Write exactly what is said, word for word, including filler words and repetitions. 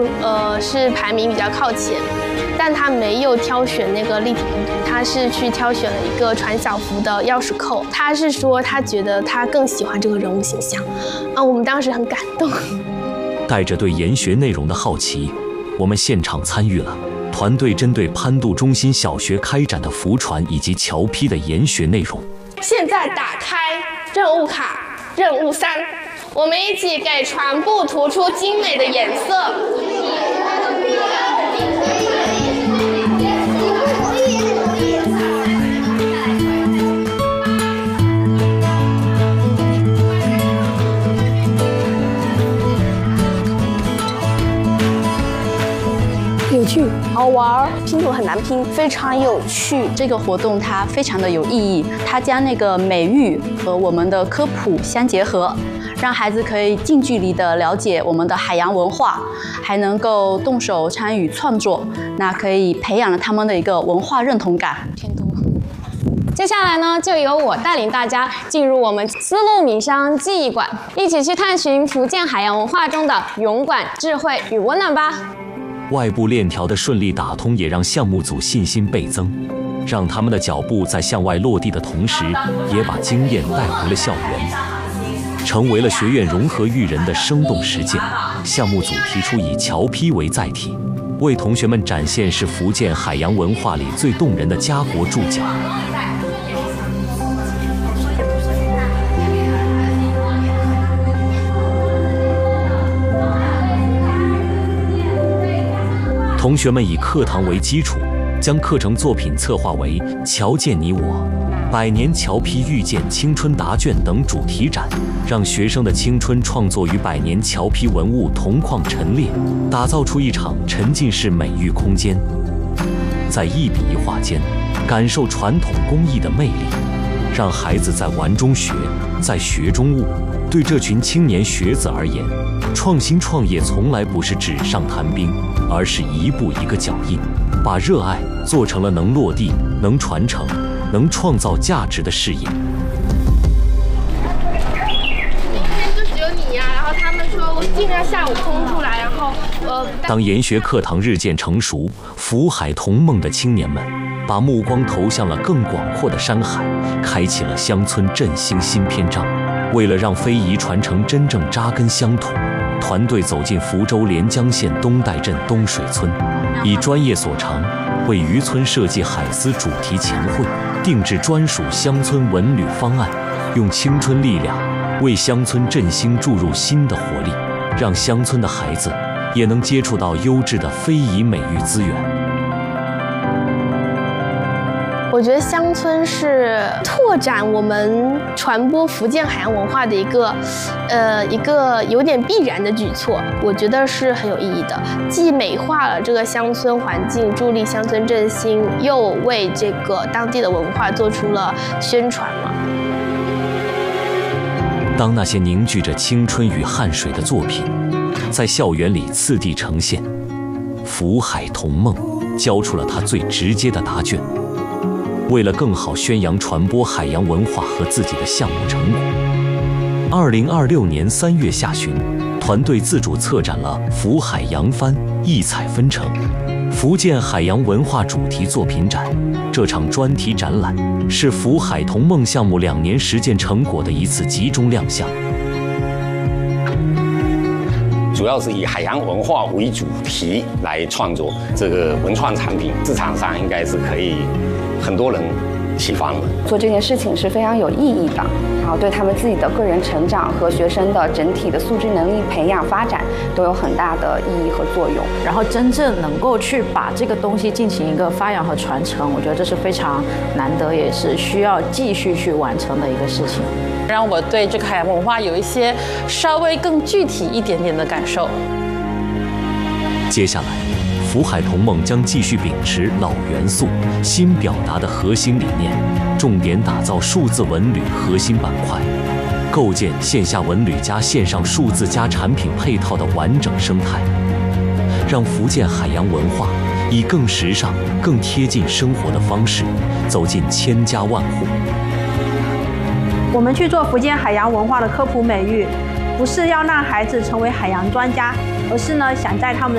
呃，是排名比较靠前，但他没有挑选那个立体拼图，他是去挑选了一个传小福的钥匙扣。他是说他觉得他更喜欢这个人物形象，啊，我们当时很感动。 带着对研学内容的好奇，我们现场参与了团队针对潘渡中心小学开展的浮船以及桥坯的研学内容。 现在打开任务卡，任务三，我们一起给船布涂出精美的颜色。 有趣，好玩，拼图很难拼，非常有趣。 这个活动它非常的有意义，它将那个美育和我们的科普相结合，让孩子可以近距离的了解我们的海洋文化，还能够动手参与创作，那可以培养了他们的一个文化认同感。 偏多。接下来呢，就由我带领大家进入我们丝路米商记忆馆，一起去探寻福建海洋文化中的勇敢、智慧与温暖吧。 外部链条的顺利打通，也让项目组信心倍增，让他们的脚步在向外落地的同时，也把经验带回了校园，成为了学院融合育人的生动实践。项目组提出以桥坯为载体，为同学们展现是福建海洋文化里最动人的家国注脚。同学们以课堂为基础，将课程作品策划为“桥见你我”、“百年桥坯遇见青春答卷”等主题展，让学生的青春创作与百年桥坯文物同框陈列，打造出一场沉浸式美育空间。在一笔一画间，感受传统工艺的魅力，让孩子在玩中学，在学中悟。对这群青年学子而言，创新创业从来不是纸上谈兵，而是一步一个脚印，把热爱做成了能落地、能传承、能创造价值的事业。 明天就只有你呀、啊，然后他们说我尽量下午空出来，然后呃。 当研学课堂日渐成熟，福海同梦的青年们把目光投向了更广阔的山海，开启了乡村振兴新篇章。为了让非遗传承真正扎根乡土，团队走进福州连江县东岱镇东水村，以专业所长为渔村设计海丝主题前绘，定制专属乡村文旅方案，用青春力量为乡村振兴注入新的活力，让乡村的孩子也能接触到优质的非遗美育资源。 我觉得乡村是拓展我们传播福建海洋文化的一个，呃，一个有点必然的举措。我觉得是很有意义的，既美化了这个乡村环境，助力乡村振兴，又为这个当地的文化做出了宣传嘛。 当那些凝聚着青春与汗水的作品在校园里次第呈现，福海同梦交出了他最直接的答卷。为了更好宣扬传播海洋文化和自己的项目成果，二零二六年三月下旬，团队自主策展了福海扬帆，异彩纷呈福建海洋文化主题作品展。这场专题展览是福海同梦项目两年实践成果的一次集中亮相。 主要是以海洋文化为主题来创作这个文创产品，市场上应该是可以很多人喜欢的。 做这件事情是非常有意义的，然后对他们自己的个人成长和学生的整体的素质能力培养发展都有很大的意义和作用。 然后真正能够去把这个东西进行一个发扬和传承，我觉得这是非常难得，也是需要继续去完成的一个事情。 让我对这个海洋文化有一些稍微更具体一点点的感受。 接下来，福海同梦将继续秉持老元素、新表达的核心理念，重点打造数字文旅核心板块，构建线下文旅加线上数字加产品配套的完整生态，让福建海洋文化以更时尚、更贴近生活的方式走进千家万户。 我们去做福建海洋文化的科普美育，不是要让孩子成为海洋专家，而是呢，想在他们的